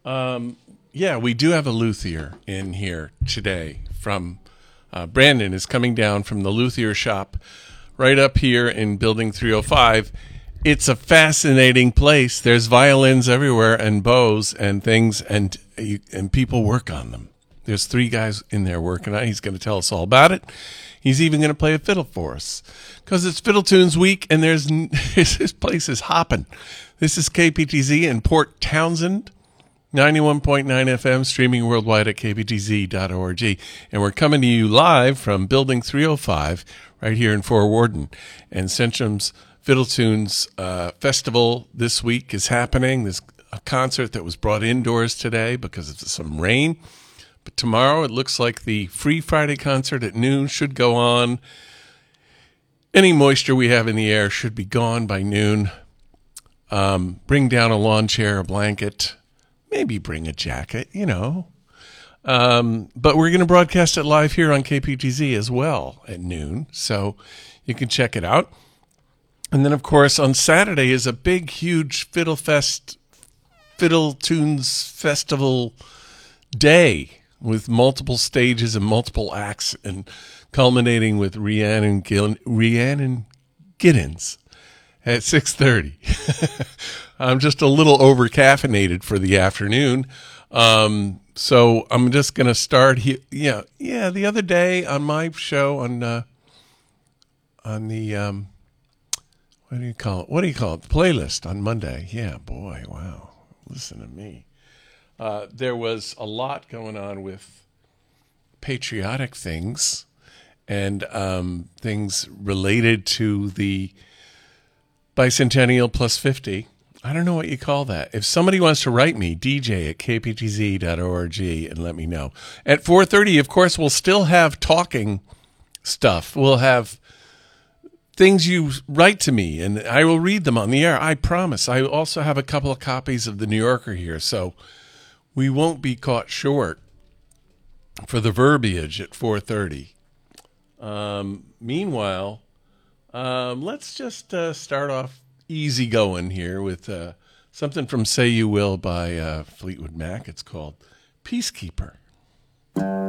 Yeah, we do have a luthier in here today. From Brandon is coming down from the luthier shop right up here in Building 305. It's a fascinating place. There's violins everywhere and bows and things, and people work on them. There's 3 guys in there working on it. He's going to tell us all about it. He's even going to play a fiddle for us because it's Fiddle Tunes Week, and this place is hopping. This is KPTZ in Port Townsend, 91.9 FM, streaming worldwide at kptz.org. And we're coming to you live from Building 305 right here in Fort Worden. And Centrum's Fiddle Tunes Festival this week is happening. There's a concert that was brought indoors today because of some rain. But tomorrow it looks like the Free Friday concert at noon should go on. Any moisture we have in the air should be gone by noon. Bring down a lawn chair, a blanket, maybe bring a jacket, But we're going to broadcast it live here on KPTZ as well at noon, so you can check it out. And then, of course, on Saturday is a big, huge Fiddle Tunes Festival day with multiple stages and multiple acts, and culminating with Rhiannon Giddens at 6:30. I'm just a little over-caffeinated for the afternoon, so I'm just going to start here. Yeah, the other day on my show on the what do you call it? The playlist on Monday. Yeah, boy, wow. Listen to me. There was a lot going on with patriotic things and things related to the Bicentennial Plus 50. I don't know what you call that. If somebody wants to write me, dj@kptz.org, and let me know. At 4:30, of course, we'll still have talking stuff. We'll have things you write to me, and I will read them on the air. I promise. I also have a couple of copies of the New Yorker here, so we won't be caught short for the verbiage at 4:30. Meanwhile, let's just start off easy going here with something from Say You Will by Fleetwood Mac. It's called Peacekeeper.